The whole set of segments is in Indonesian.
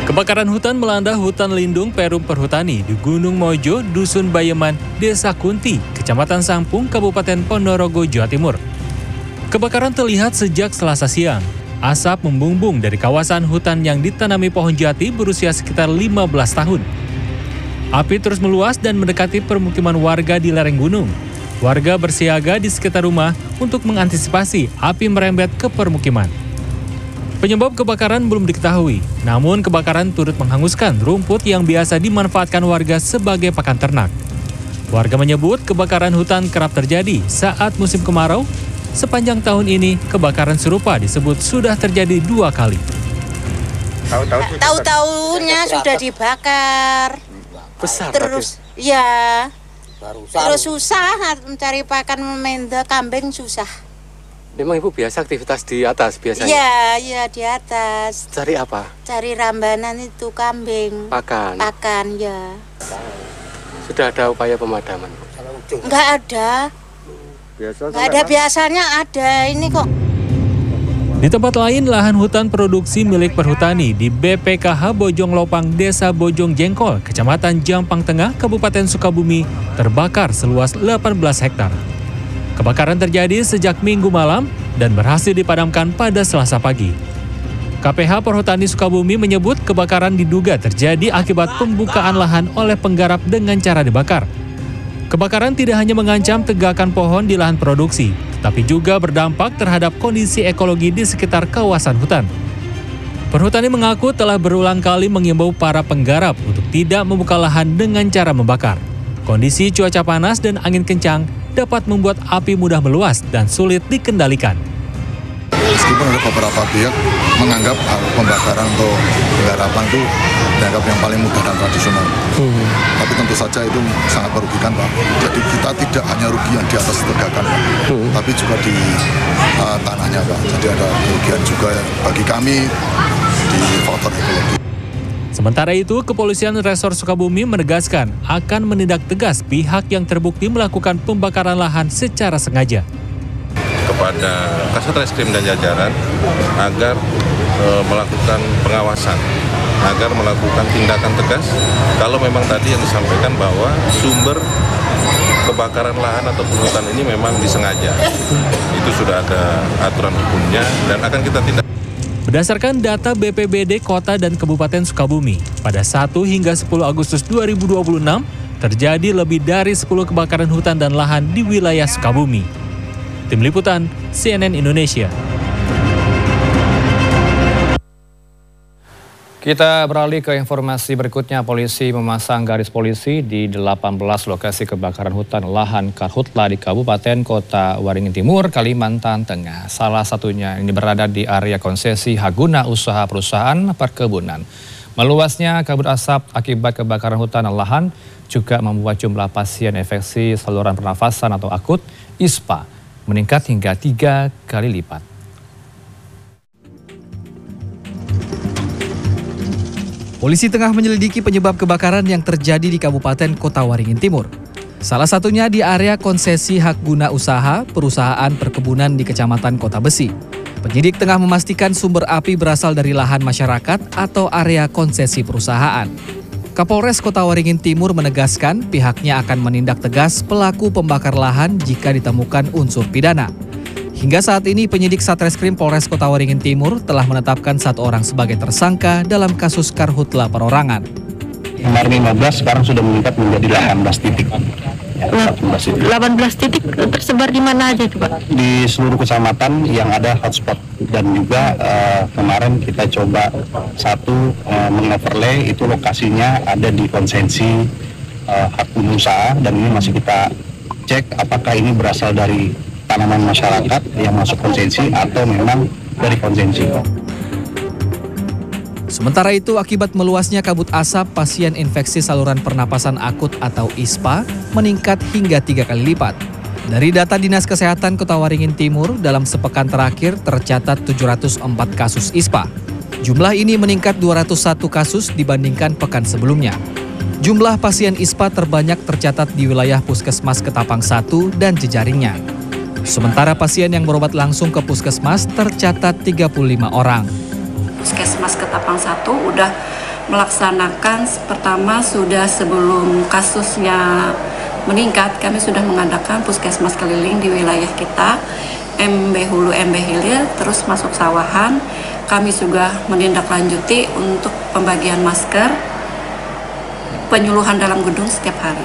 Kebakaran hutan melanda hutan lindung Perum Perhutani di Gunung Mojo, Dusun Bayeman, Desa Kunti, Kecamatan Sampung, Kabupaten Ponorogo, Jawa Timur. Kebakaran terlihat sejak Selasa siang. Asap membumbung dari kawasan hutan yang ditanami pohon jati berusia sekitar 15 tahun. Api terus meluas dan mendekati permukiman warga di lereng gunung. Warga bersiaga di sekitar rumah untuk mengantisipasi api merembet ke permukiman. Penyebab kebakaran belum diketahui, namun kebakaran turut menghanguskan rumput yang biasa dimanfaatkan warga sebagai pakan ternak. Warga menyebut kebakaran hutan kerap terjadi saat musim kemarau. Sepanjang tahun ini, kebakaran serupa disebut sudah terjadi 2 kali. Tahu-tahunya sudah dibakar. Besar terus, ya. Terus susah mencari pakan memenda kambing susah. Memang Ibu biasa aktivitas di atas biasanya? Iya di atas. Cari apa? Cari rambanan itu kambing. Pakan? Pakan, ya. Sudah ada upaya pemadaman? Enggak ada. Enggak ada, biasanya ada. Ini kok. Di tempat lain, lahan hutan produksi milik Perhutani di BPKH Bojong Lopang, Desa Bojong Jengkol, Kecamatan Jampang Tengah, Kabupaten Sukabumi, terbakar seluas 18 hektar. Kebakaran terjadi sejak Minggu malam dan berhasil dipadamkan pada Selasa pagi. KPH Perhutani Sukabumi menyebut kebakaran diduga terjadi akibat pembukaan lahan oleh penggarap dengan cara dibakar. Kebakaran tidak hanya mengancam tegakan pohon di lahan produksi, tapi juga berdampak terhadap kondisi ekologi di sekitar kawasan hutan. Perhutani mengaku telah berulang kali mengimbau para penggarap untuk tidak membuka lahan dengan cara membakar. Kondisi cuaca panas dan angin kencang dapat membuat api mudah meluas dan sulit dikendalikan. Meskipun ada beberapa pihak menganggap pembakaran atau penggarapan itu dianggap yang paling mudah dan tradisional. Tapi tentu saja itu sangat merugikan, Pak. Jadi kita tidak hanya rugi yang di atas tegakan, Pak, tapi juga di tanahnya, Pak. Jadi ada kerugian juga bagi kami di faktor ekologi. Sementara itu, Kepolisian Resor Sukabumi menegaskan akan menindak tegas pihak yang terbukti melakukan pembakaran lahan secara sengaja. Kepada Kasat Reskrim dan jajaran agar melakukan pengawasan, agar melakukan tindakan tegas kalau memang tadi yang disampaikan bahwa sumber kebakaran lahan atau hutan ini memang disengaja. Itu sudah ada aturan hukumnya dan akan kita tindak. Berdasarkan data BPBD Kota dan Kabupaten Sukabumi, pada 1 hingga 10 Agustus 2026, terjadi lebih dari 10 kebakaran hutan dan lahan di wilayah Sukabumi. Tim Liputan, CNN Indonesia. Kita beralih ke informasi berikutnya. Polisi memasang garis polisi di 18 lokasi kebakaran hutan lahan karhutla di Kabupaten Kota Waringin Timur, Kalimantan Tengah. Salah satunya ini berada di area konsesi hak guna usaha perusahaan perkebunan. Meluasnya kabut asap akibat kebakaran hutan dan lahan juga membuat jumlah pasien infeksi saluran pernafasan atau akut ISPA meningkat hingga 3 kali lipat. Polisi tengah menyelidiki penyebab kebakaran yang terjadi di Kabupaten Kota Waringin Timur. Salah satunya di area konsesi hak guna usaha perusahaan perkebunan di Kecamatan Kota Besi. Penyidik tengah memastikan sumber api berasal dari lahan masyarakat atau area konsesi perusahaan. Kapolres Kota Waringin Timur menegaskan pihaknya akan menindak tegas pelaku pembakar lahan jika ditemukan unsur pidana. Hingga saat ini penyidik Satreskrim Polres Kota Waringin Timur telah menetapkan 1 orang sebagai tersangka dalam kasus karhutla perorangan. Kemarin 15, sekarang sudah meningkat menjadi 18 titik. 18 titik tersebar di mana aja itu, Pak? Di seluruh kecamatan yang ada hotspot. Dan juga kemarin kita coba mengoverlay itu lokasinya ada di konsensi hak guna usaha, dan ini masih kita cek apakah ini berasal dari tanaman masyarakat yang masuk konsensi atau memang dari konsensi. Sementara itu, akibat meluasnya kabut asap, pasien infeksi saluran pernapasan akut atau ISPA meningkat hingga 3 kali lipat. Dari data Dinas Kesehatan Kota Waringin Timur, dalam sepekan terakhir tercatat 704 kasus ISPA. Jumlah ini meningkat 201 kasus dibandingkan pekan sebelumnya. Jumlah pasien ISPA terbanyak tercatat di wilayah Puskesmas Ketapang 1 dan jejaringnya. Sementara pasien yang berobat langsung ke puskesmas tercatat 35 orang. Puskesmas Ketapang 1 udah melaksanakan pertama sudah sebelum kasusnya meningkat, kami sudah mengadakan puskesmas keliling di wilayah kita, MB Hulu, MB Hilir, terus masuk sawahan. Kami juga menindaklanjuti untuk pembagian masker, penyuluhan dalam gedung setiap hari.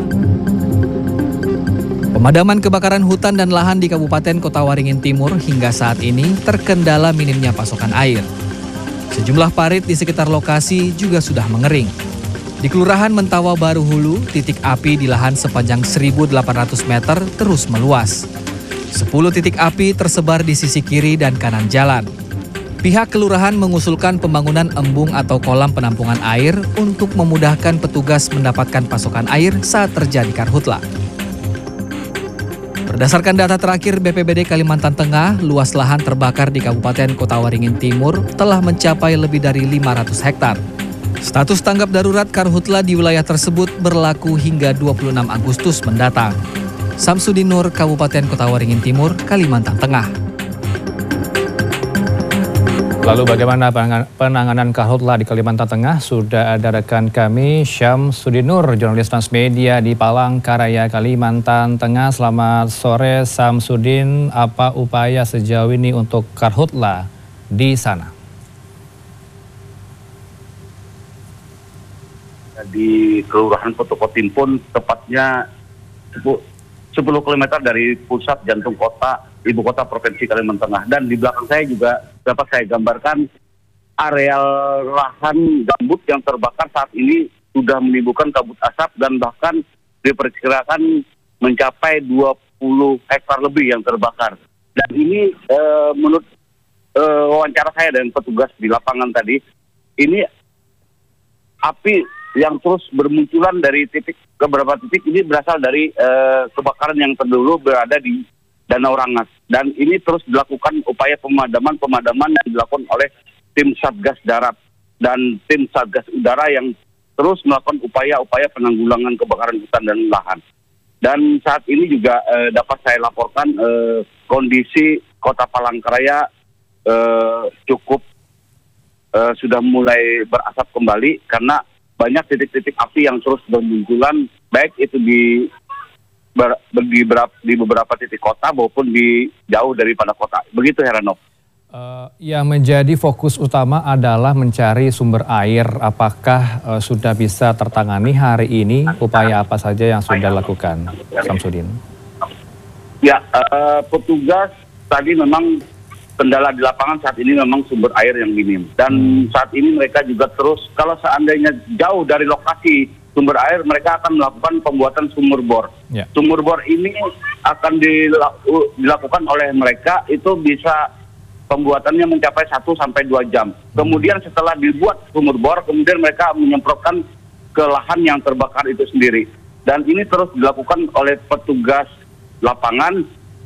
Pemadaman kebakaran hutan dan lahan di Kabupaten Kota Waringin Timur hingga saat ini terkendala minimnya pasokan air. Sejumlah parit di sekitar lokasi juga sudah mengering. Di Kelurahan Mentawa Baru Hulu, titik api di lahan sepanjang 1.800 meter terus meluas. 10 titik api tersebar di sisi kiri dan kanan jalan. Pihak kelurahan mengusulkan pembangunan embung atau kolam penampungan air untuk memudahkan petugas mendapatkan pasokan air saat terjadi karhutla. Berdasarkan data terakhir BPBD Kalimantan Tengah, luas lahan terbakar di Kabupaten Kota Waringin Timur telah mencapai lebih dari 500 hektar. Status tanggap darurat karhutla di wilayah tersebut berlaku hingga 26 Agustus mendatang. Samsudin Nur, Kabupaten Kota Waringin Timur, Kalimantan Tengah. Lalu bagaimana penanganan karhutla di Kalimantan Tengah? Sudah ada rekan kami Syamsudin Nur, jurnalis Transmedia di Palangkaraya, Kalimantan Tengah. Selamat sore Syamsudin, apa upaya sejauh ini untuk karhutla di sana? Di Kelurahan Potokotimpun, tepatnya 10 km dari pusat jantung kota, ibu kota Provinsi Kalimantan Tengah. Dan di belakang saya juga dapat saya gambarkan areal lahan gambut yang terbakar saat ini sudah menimbulkan kabut asap dan bahkan diperkirakan mencapai 20 hektar lebih yang terbakar. Dan ini menurut wawancara saya dengan petugas di lapangan tadi, ini api yang terus bermunculan dari beberapa titik ini berasal dari kebakaran yang terdahulu berada di Danau Rangas. Dan ini terus dilakukan upaya pemadaman yang dilakukan oleh tim Satgas Darat dan tim Satgas Udara yang terus melakukan upaya-upaya penanggulangan kebakaran hutan dan lahan. Dan saat ini juga dapat saya laporkan kondisi Kota Palangkaraya cukup sudah mulai berasap kembali karena banyak titik-titik api yang terus bermunculan, baik itu di beberapa titik kota maupun di jauh daripada kota. Begitu Heranov. Yang menjadi fokus utama adalah mencari sumber air. Apakah sudah bisa tertangani hari ini? Upaya apa saja yang sudah dilakukan, Samsudin? Ya, petugas tadi memang kendala di lapangan saat ini memang sumber air yang minim. Dan saat ini mereka juga terus, kalau seandainya jauh dari lokasi sumber air, mereka akan melakukan pembuatan sumur bor. Yeah. Sumur bor ini akan dilakukan oleh mereka, itu bisa pembuatannya mencapai 1-2 jam. Kemudian setelah dibuat sumur bor, kemudian mereka menyemprotkan ke lahan yang terbakar itu sendiri. Dan ini terus dilakukan oleh petugas lapangan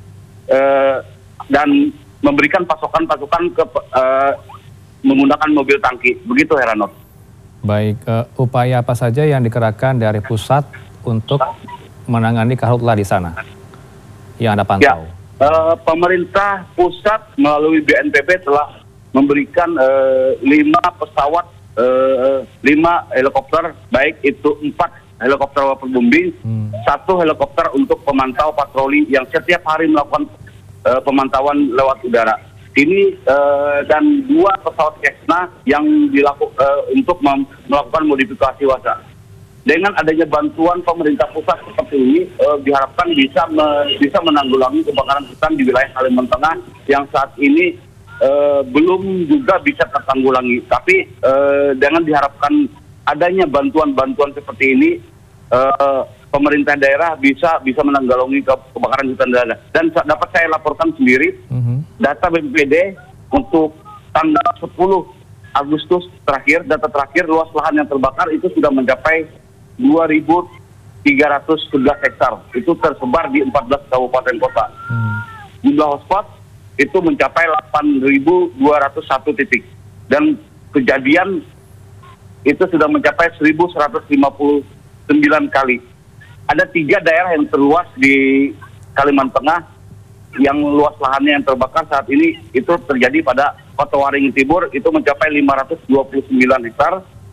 dan memberikan pasokan-pasokan menggunakan mobil tangki. Begitu Heranov. Baik, upaya apa saja yang dikerahkan dari pusat untuk menangani karhutla di sana yang Anda pantau? Ya, pemerintah pusat melalui BNPB telah memberikan 5 pesawat, 5 helikopter, baik itu 4 helikopter waterbombing, 1 helikopter untuk pemantau patroli yang setiap hari melakukan pemantauan lewat udara. Ini dan 2 pesawat Cessna yang untuk melakukan modifikasi cuaca. Dengan adanya bantuan pemerintah pusat seperti ini, diharapkan bisa menanggulangi kebakaran hutan di wilayah Kalimantan Tengah yang saat ini belum juga bisa tertanggulangi. Tapi dengan diharapkan adanya bantuan-bantuan seperti ini, pemerintah daerah bisa menanggulangi kebakaran hutan daerah. Dan dapat saya laporkan sendiri, data BPBD untuk tanggal 10 Agustus terakhir, data terakhir luas lahan yang terbakar itu sudah mencapai 2.311 hektar. Itu tersebar di 14 kabupaten kota. Jumlah hotspot itu mencapai 8.201 titik. Dan kejadian itu sudah mencapai 1.159 kali. Ada 3 daerah yang terluas di Kalimantan Tengah yang luas lahannya yang terbakar saat ini itu terjadi pada Kota Waringin Timur, itu mencapai 529 hektar.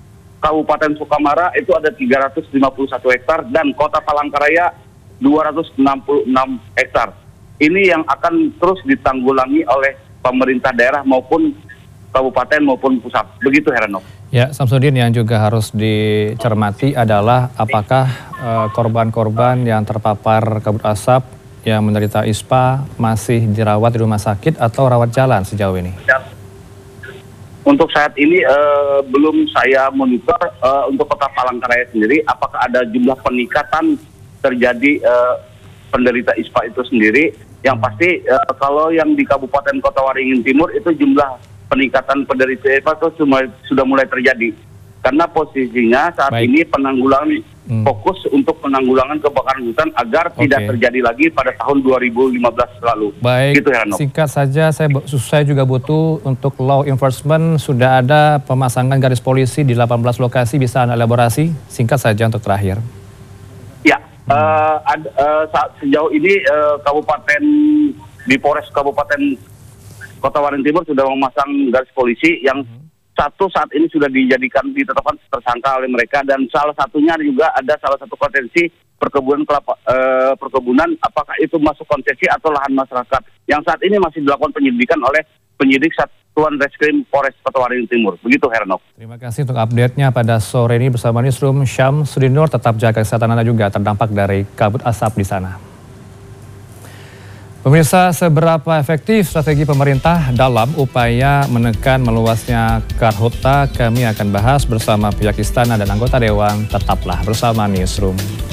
Kabupaten Sukamara itu ada 351 hektar dan Kota Palangkaraya 266 hektar. Ini yang akan terus ditanggulangi oleh pemerintah daerah maupun kabupaten maupun pusat. Begitu Heranov. Ya, Samsudin, yang juga harus dicermati adalah apakah korban-korban yang terpapar kabut asap yang menderita ISPA masih dirawat di rumah sakit atau rawat jalan sejauh ini? Untuk saat ini belum saya monitor untuk Kota Palangkaraya sendiri apakah ada jumlah peningkatan terjadi penderita ISPA itu sendiri. Yang pasti kalau yang di Kabupaten Kota Waringin Timur itu jumlah peningkatan penderita ISPA itu sudah mulai terjadi. Karena posisinya saat ini penanggulangan fokus untuk penanggulangan kebakaran hutan agar tidak terjadi lagi pada tahun 2015 lalu. Baik, gitu, singkat saja, saya juga butuh untuk law enforcement, sudah ada pemasangan garis polisi di 18 lokasi, bisa Anda elaborasi? Singkat saja untuk terakhir. Ya, sejauh ini kabupaten di Polres Kabupaten Kota Waringin Timur sudah memasang garis polisi yang satu saat ini sudah ditetapkan tersangka oleh mereka, dan salah satunya juga ada salah satu potensi perkebunan apakah itu masuk konsesi atau lahan masyarakat yang saat ini masih dilakukan penyelidikan oleh penyidik Satuan Reskrim Polres Kota Waringin Timur. Begitu Heranov. Terima kasih untuk update-nya pada sore ini bersama Newsroom Syamsuddin Nur. Tetap jaga kesehatan Anda juga terdampak dari kabut asap di sana. Pemirsa, seberapa efektif strategi pemerintah dalam upaya menekan meluasnya karhutla? Kami akan bahas bersama pihak istana dan anggota dewan. Tetaplah bersama Newsroom.